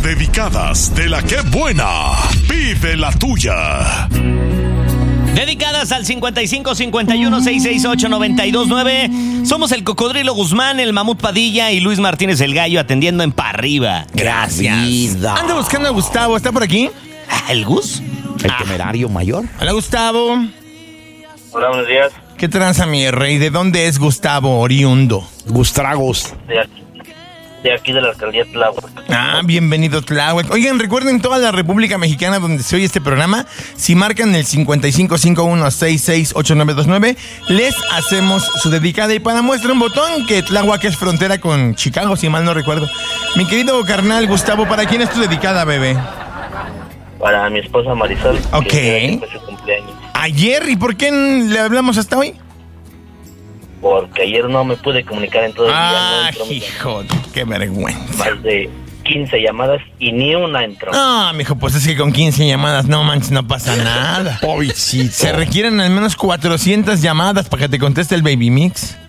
dedicadas de la que buena. Pide la tuya. Dedicadas al 5551-668-929. Somos el Cocodrilo Guzmán, el Mamut Padilla y Luis Martínez el Gallo atendiendo en Pa' Arriba. Gracias. Ando buscando a Gustavo, ¿está por aquí? ¿El Gus? El temerario mayor. Hola, Gustavo. Hola, buenos días. ¿Qué tranza, mi rey? ¿De dónde es Gustavo oriundo? Gustragos. De aquí de la alcaldía Tláhuac. Bienvenido, Tláhuac. Oigan, recuerden toda la República Mexicana donde se oye este programa, si marcan el 5551-668929, les hacemos su dedicada y para muestra un botón que Tláhuac es frontera con Chicago, si mal no recuerdo. Mi querido carnal Gustavo, ¿para quién es tu dedicada, bebé? Para mi esposa Marisol. Ok. Que fue su cumpleaños. Ayer, ¿y por qué le hablamos hasta hoy? Porque ayer no me pude comunicar en todo el día. No hijo, qué vergüenza. más de 15 llamadas y ni una entró. Mijo, pues es que con 15 llamadas, no manches, no pasa nada. Pobrecito. Se requieren al menos 400 llamadas para que te conteste el Baby Mix.